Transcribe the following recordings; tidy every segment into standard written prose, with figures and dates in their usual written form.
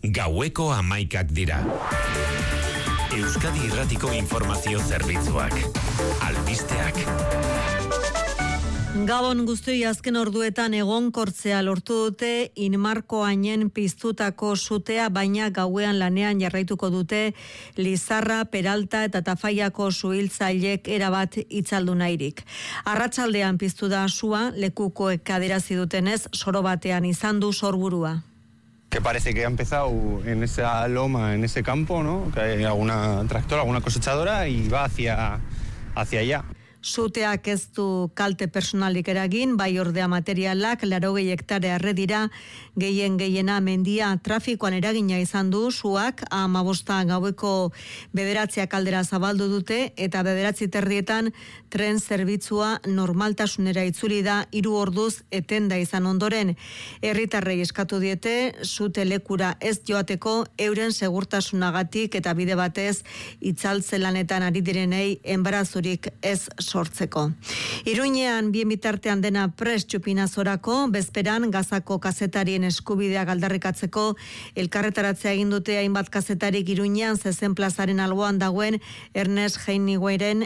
Gaueko 11 dira. Euskadi Irratiko Informazio Zerbitzuak. Albisteak. Gabon guztioi, azken orduetan egonkortzea lortu dute Inmarkoainen piztutako sutea, baina gauean lanean jarraituko dute Lizarra, Peralta eta Tafaiako suhiltzailek erabat itzaldu nahirik. Arratsaldean piztu da sua, lekukoek adierazi dutenez, soro batean izan du sorburua. Que parece que ha empezado en esa loma, en ese campo, ¿no? Que hay alguna tractora, alguna cosechadora y va hacia allá. Suteak ez du kalte personalik eragin, bai ordea materialak 80 hektarea erredira, gehiena mendia trafikoan eragina izan du. Suak 15 gaueko 9 aldera zabaldu dute eta 9:30 tren zerbitzua normaltasunera itzuli da 3 orduz etenda izan ondoren. Herritarrei eskatu diete sute lekura ez joateko euren segurtasunagatik eta bide batez itzaltze lanetan ari direnei enbarazurik ez sortzeko. Iruñean bien bitartean dena prest txupinazorako, bezperan Gazako kazetarien eskubidea aldarrikatzeko elkarretaratzea egin dute hainbat kazetarik Iruñean Zezen plazaren alboan dagoen Ernest Hemingwayren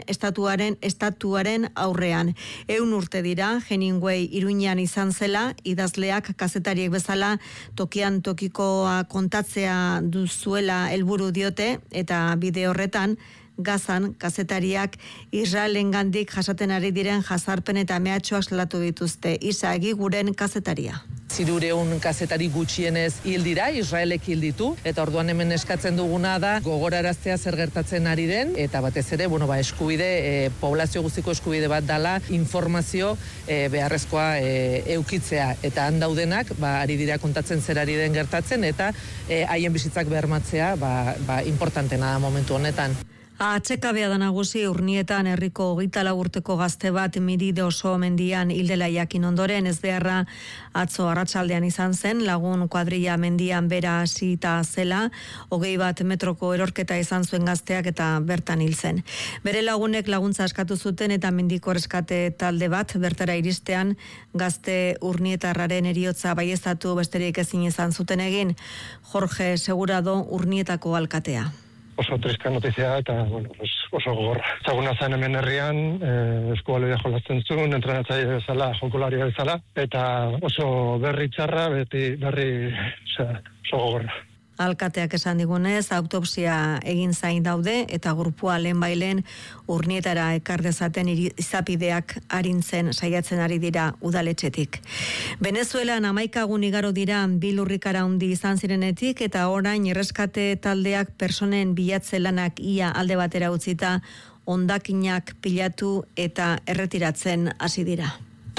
estatuaren aurrean. 100 urte dira Hemingway Iruñean izan zela, idazleak kazetariek bezala tokian tokikoa kontatzea duzuela helburu diote, eta bide horretan Gazan kazetariak Israelengandik jasaten ari diren jazarpen eta mehatxoak salatu dituzte. Isa Egiguren kazetaria. 300 kazetari gutxienez hil dira, Israelek hil ditu, eta orduan hemen eskatzen duguna da gogoraraztea zer gertatzen ari den, eta batez ere, eskubide, poblazio guztiko eskubide bat dala, informazio beharrezkoa eukitzea, eta han daudenak, ari dira kontatzen zer ari den gertatzen, eta haien bizitzak bermatzea, importantena da momentu honetan. Atxekabea da nagusi Urnietan herriko 24 urteko gazte bat Miride oso mendian hildela jakin ondoren, ez beharra atzo arratsaldean izan zen, lagun kuadrilla mendian bera hasita zela, 21 metroko erorketa izan zuen gazteak eta bertan hil zen. Bere lagunek laguntza eskatu zuten eta mendiko erreskate talde bat bertara iristean gazte Urnietarraren heriotza baieztatu besterik ezin izan zuten egin. Jorge Segurado Urnietako alkatea. Oso triska notizia eta, oso gogorra. Zaguna zen hemen herrian, eskualea jolasten zuen, entrenatzaile bezala, jokolaria bezala, eta oso berri txarra, oso gogorra. Alkateak esan digunez, autopsia egin zain daude eta grupua lehenbailen Urnietara ekar dezaten izapideak arintzen saiatzen ari dira udaletxetik. Venezuelan 11 egun igaro dira bilurrikara handi izan zirenetik eta orain erreskate taldeak personen bilatze lanak ia alde batera utzita hondakinak pilatu eta erretiratzen hasi dira.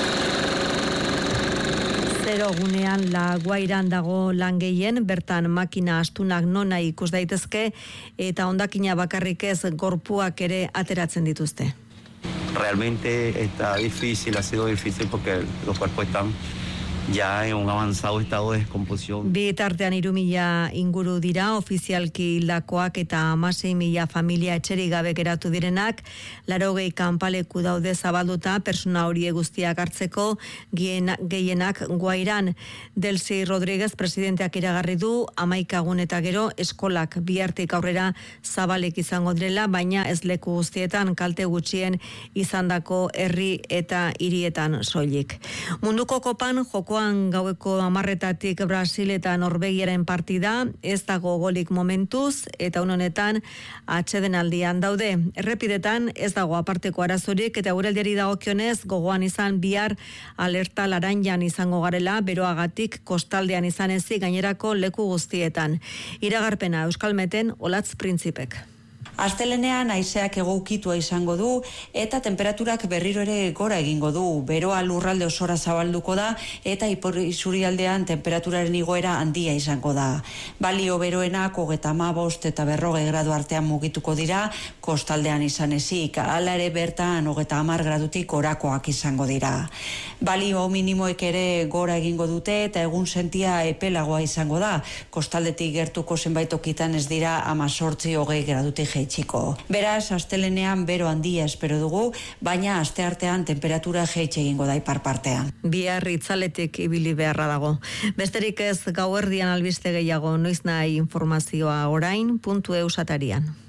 Zero gunean La Guairan dago lan gehien, bertan makina astunak nona ikus daitezke eta hondakina bakarrik ez gorpuak ere ateratzen dituzte. Realmente ha sido difícil porque los cuerpos están ya en un avanzado estado de descomposición. Bitartean 3.000 inguru dira ofizialki hildakoak eta 16.000 familia etxerik gabe geratu direnak, 80 kanpaleku daude zabalduta persona hori guztiak hartzeko, gehienak Guairan. Delcy Rodríguez presidenteak iragarri du 11 egun eta gero eskolak bihartik aurrera zabalek izango direla, baina ez leku guztietan kalte gutxien izandako herri eta hirietan soilik. Munduko kopan jokoan gaueko 10:00 Brasil eta Norvegiaren partida, ez dago golik momentuz eta honetan atsedenaldian daude. Errepidetan ez dago aparteko arazorik eta uraldiari dagokionez gogoan izan bihar alerta laranjan izango garela, beroagatik kostaldean izan ezik gainerako leku guztietan. Iragarpena Euskalmeten Olatz Printzipek. Astelenean haizeak egoukitua izango du eta temperaturak berriro ere gora egingo du. Beroa lurralde osora zabalduko da eta ipar isurialdean temperaturaren igoera handia izango da. Balio beroenak 35 eta 40 gradu artean mugituko dira, kostaldean izan ezik, hala ere bertan 30 gradutik gorakoak izango dira. Balio minimoek ere gora egingo dute eta egun sentia epelagoa izango da. Kostaldetik gertuko zenbait tokitan ez dira 18-20 gradutik jaitsiko. Beraz, astelenean bero handia espero dugu, baina asteartean temperatura jaitsi egingo da ipar partean. Bihar itzaletik ibili beharra dago. Besterik ez gauerdian albiste gehiago, noiz nahi informazioa orain.eus atarian.